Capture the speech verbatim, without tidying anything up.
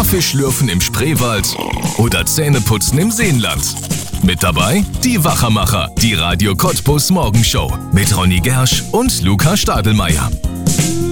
Kaffeeschlürfen im Spreewald oder Zähneputzen im Seenland. Mit dabei die Wachermacher, die Radio Cottbus Morgenshow mit Ronny Gersch und Luca Stadelmeier.